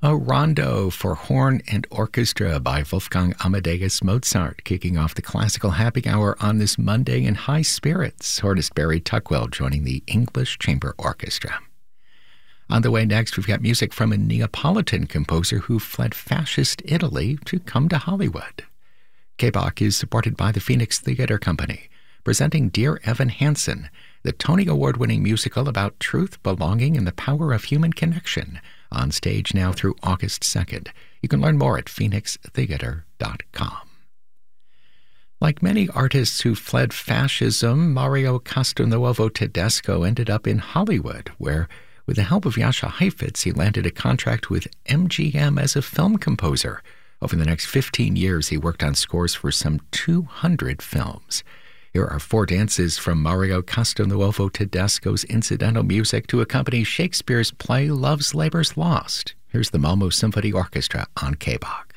a rondo for horn and orchestra by Wolfgang Amadeus Mozart, kicking off the classical happy hour on this Monday in high spirits. Hornist Barry Tuckwell joining the English Chamber Orchestra. On the way next, we've got music from a Neapolitan composer who fled fascist Italy to come to Hollywood. K-Bach is supported by the Phoenix Theater Company, presenting Dear Evan Hansen, the Tony Award-winning musical about truth, belonging, and the power of human connection, on stage now through August 2nd. You can learn more at phoenixtheater.com. Like many artists who fled fascism, Mario Castelnuovo Tedesco ended up in Hollywood, where, with the help of Jascha Heifetz, he landed a contract with MGM as a film composer. Over the next 15 years, he worked on scores for some 200 films. Here are 4 dances from Mario Castelnuovo Tedesco's incidental music to accompany Shakespeare's play Love's Labour's Lost. Here's the Malmo Symphony Orchestra on K-Bach.